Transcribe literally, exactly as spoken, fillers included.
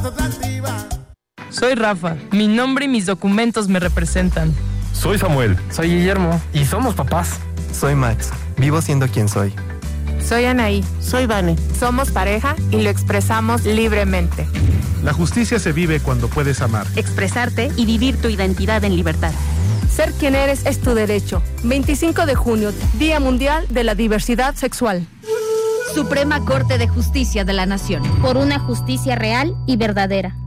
Soy Rafa, mi nombre y mis documentos me representan. Soy Samuel. Soy Guillermo y somos papás. Soy Max, vivo siendo quien soy. Soy Anaí. Soy Vane. Somos pareja y lo expresamos libremente. La justicia se vive cuando puedes amar, expresarte y vivir tu identidad en libertad. Ser quien eres es tu derecho. veinticinco de junio, Día Mundial de la Diversidad Sexual. Suprema Corte de Justicia de la Nación. Por una justicia real y verdadera.